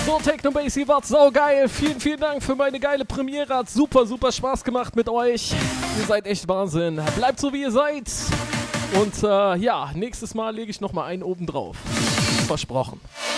So, Techno Bassy war saugeil. Vielen, vielen Dank für meine geile Premiere. Hat super, super Spaß gemacht mit euch. Ihr seid echt Wahnsinn. Bleibt so, wie ihr seid. Und ja, nächstes Mal lege ich nochmal einen oben drauf. Versprochen.